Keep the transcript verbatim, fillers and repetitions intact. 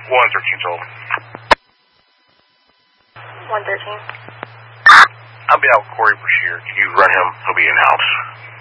one thirteen total. one thirteen. I'll be out with Corey Brashear. Can you run him? He'll be in-house.